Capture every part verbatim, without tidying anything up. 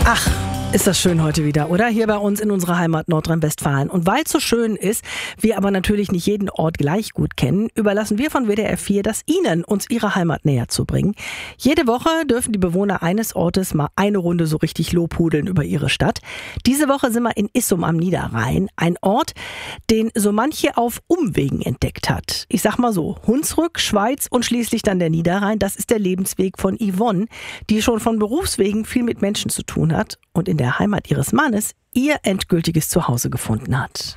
Ach, ist das schön heute wieder, oder? Hier bei uns in unserer Heimat Nordrhein-Westfalen. Und weil es so schön ist, wir aber natürlich nicht jeden Ort gleich gut kennen, überlassen wir von W D R vier das Ihnen, uns Ihre Heimat näher zu bringen. Jede Woche dürfen die Bewohner eines Ortes mal eine Runde so richtig lobhudeln über ihre Stadt. Diese Woche sind wir in Issum am Niederrhein. Ein Ort, den so manche auf Umwegen entdeckt hat. Ich sag mal so, Hunsrück, Schweiz und schließlich dann der Niederrhein. Das ist der Lebensweg von Yvonne, die schon von Berufswegen viel mit Menschen zu tun hat und in der Heimat ihres Mannes ihr endgültiges Zuhause gefunden hat.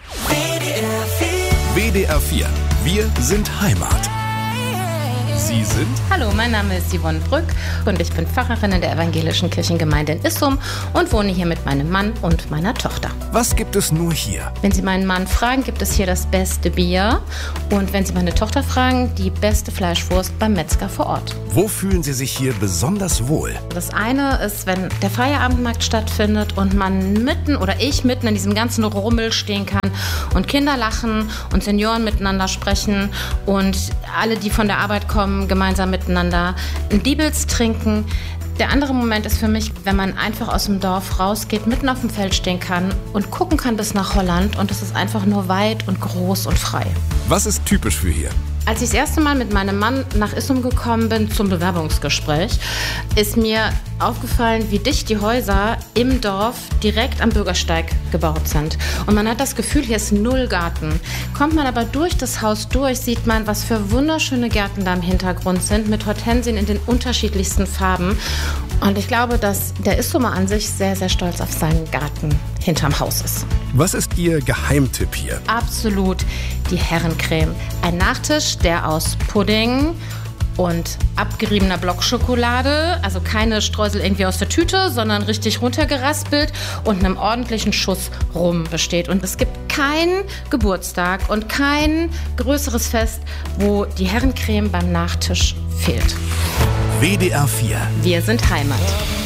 W D R vier. Wir sind Heimat. Sie sind? Hallo, mein Name ist Yvonne Brück und ich bin Pfarrerin in der Evangelischen Kirchengemeinde in Issum und wohne hier mit meinem Mann und meiner Tochter. Was gibt es nur hier? Wenn Sie meinen Mann fragen, gibt es hier das beste Bier und wenn Sie meine Tochter fragen, die beste Fleischwurst beim Metzger vor Ort. Wo fühlen Sie sich hier besonders wohl? Das eine ist, wenn der Feierabendmarkt stattfindet und man mitten oder ich mitten in diesem ganzen Rummel stehen kann und Kinder lachen und Senioren miteinander sprechen und alle, die von der Arbeit kommen, gemeinsam miteinander ein Diebels trinken. Der andere Moment ist für mich, wenn man einfach aus dem Dorf rausgeht, mitten auf dem Feld stehen kann und gucken kann bis nach Holland und es ist einfach nur weit und groß und frei. Was ist typisch für hier? Als ich das erste Mal mit meinem Mann nach Issum gekommen bin zum Bewerbungsgespräch, ist mir aufgefallen, wie dicht die Häuser im Dorf direkt am Bürgersteig gebaut sind. Und man hat das Gefühl, hier ist null Garten. Kommt man aber durch das Haus durch, sieht man, was für wunderschöne Gärten da im Hintergrund sind, mit Hortensien in den unterschiedlichsten Farben. Und ich glaube, dass der Issumer an sich sehr, sehr stolz auf seinen Garten hinterm Haus ist. Was ist Ihr Geheimtipp hier? Absolut die Herrencreme. Ein Nachtisch, der aus Pudding und abgeriebener Blockschokolade, also keine Streusel irgendwie aus der Tüte, sondern richtig runtergeraspelt und einem ordentlichen Schuss Rum besteht. Und es gibt keinen Geburtstag und kein größeres Fest, wo die Herrencreme beim Nachtisch fehlt. W D R vier. Wir sind Heimat.